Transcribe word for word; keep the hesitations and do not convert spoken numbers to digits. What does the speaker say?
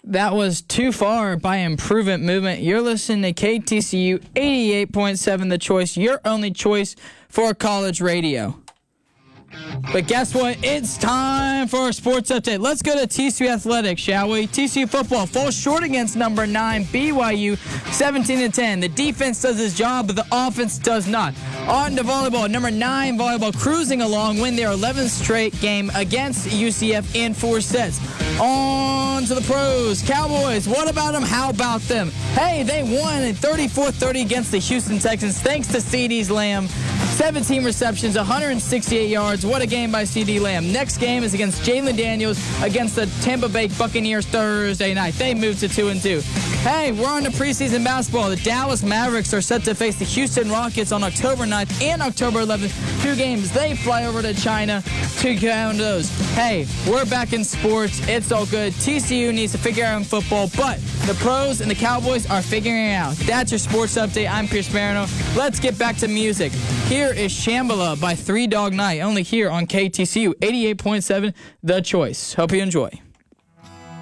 That was Too Far by Improvement Movement. You're listening to K T C U eighty-eight point seven The Choice, your only choice for college radio. But guess what? It's time for a sports update. Let's go to T C U Athletics, shall we? T C U football falls short against number nine B Y U, seventeen to ten. The defense does its job, but the offense does not. On to volleyball. Number nine volleyball cruising along, win their eleventh straight game against U C F in four sets. On to the pros. Cowboys, what about them? How about them? Hey, they won thirty-four thirty against the Houston Texans thanks to CeeDee Lamb. seventeen receptions, one hundred sixty-eight yards. What a game by CeeDee Lamb. Next game is against Jalen Daniels against the Tampa Bay Buccaneers Thursday night. They moved to two and two. Hey, we're on to preseason basketball. The Dallas Mavericks are set to face the Houston Rockets on October ninth and October eleventh. Two games. They fly over to China to count those. Hey, we're back in sports. It's all good. T C U needs to figure out in football, but the pros and the Cowboys are figuring it out. That's your sports update. I'm Pierce Marino. Let's get back to music. Here is Shambhala by Three Dog Night, only here on K T C U eighty-eight point seven The Choice. Hope you enjoy.